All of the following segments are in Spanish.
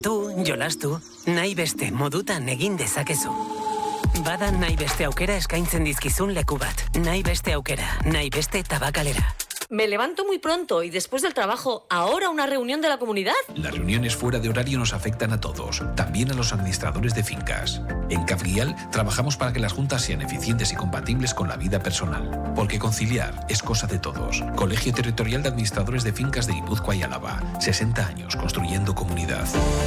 Jolastu, nahi beste modutan egin dezakezu. Bada nahi beste aukera eskaintzen dizkizun leku bat. Nahi beste aukera, nahi beste tabakalera. Me levanto muy pronto y después del trabajo, ¿ahora una reunión de la comunidad? Las reuniones fuera de horario nos afectan a todos, también a los administradores de fincas. En Cafrial trabajamos para que las juntas sean eficientes y compatibles con la vida personal. Porque conciliar es cosa de todos. Colegio Territorial de Administradores de Fincas de Guipúzcoa y Álava. 60 años construyendo comunidad.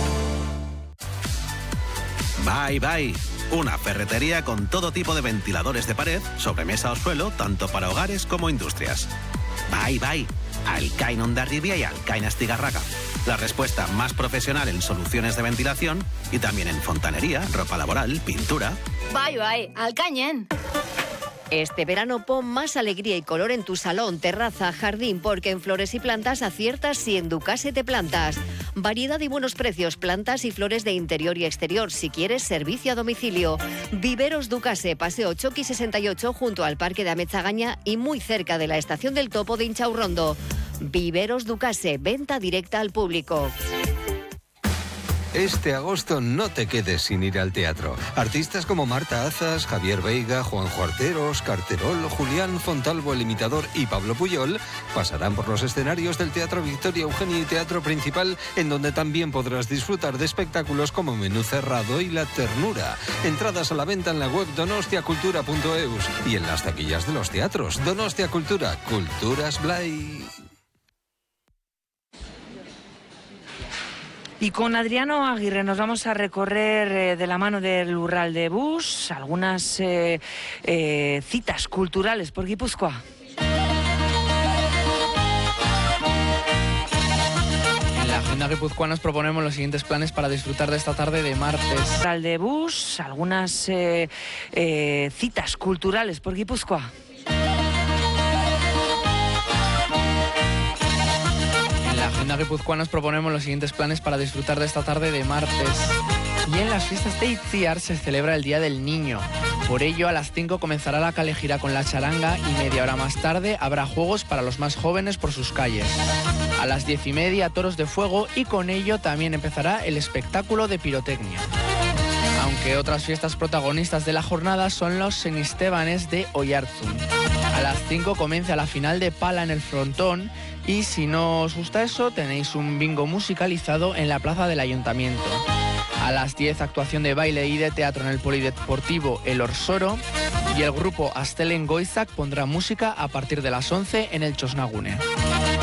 Bye Bye, una ferretería con todo tipo de ventiladores de pared, sobremesa o suelo, tanto para hogares como industrias. Bye Bye, Alcain Hondarribia y Alcain Astigarraga. La respuesta más profesional en soluciones de ventilación y también en fontanería, ropa laboral, pintura. Bye Bye, Alcañen. Este verano pon más alegría y color en tu salón, terraza, jardín, porque en Flores y Plantas aciertas si en Ducase te plantas. Variedad y buenos precios, plantas y flores de interior y exterior. Si quieres, servicio a domicilio. Viveros Ducase, Paseo Choqui 68, junto al Parque de Amezagaña y muy cerca de la Estación del Topo de Inchaurrondo. Viveros Ducase, venta directa al público. Este agosto no te quedes sin ir al teatro. Artistas como Marta Azas, Javier Veiga, Juanjo Artero, Óscar Terol, Julián Fontalvo, el imitador y Pablo Puyol pasarán por los escenarios del Teatro Victoria Eugenia y Teatro Principal, en donde también podrás disfrutar de espectáculos como Menú Cerrado y La Ternura. Entradas a la venta en la web donostiacultura.eus y en las taquillas de los teatros. Donostia Cultura, Culturas Blay. Y con Adriano Aguirre nos vamos a recorrer de la mano del Lurralde Bus algunas citas culturales por Guipúzcoa. En la agenda guipuzcoana nos proponemos los siguientes planes para disfrutar de esta tarde de martes. Lurralde Bus, algunas citas culturales por Guipúzcoa. En la agenda guipuzcoana nos proponemos los siguientes planes para disfrutar de esta tarde de martes. Y en las fiestas de Itziar se celebra el Día del Niño. Por ello, a las 5 comenzará la calejira con la charanga y media hora más tarde habrá juegos para los más jóvenes por sus calles. A las 10:30 toros de fuego y con ello también empezará el espectáculo de pirotecnia. Aunque otras fiestas protagonistas de la jornada son los Senistebanes de Oyarzun. A las 5 comienza la final de pala en el frontón y si no os gusta eso tenéis un bingo musicalizado en la plaza del ayuntamiento. A las 10 actuación de baile y de teatro en el polideportivo El Orsoro y el grupo Astelen Goizak pondrá música a partir de las 11 en el Txosnagune.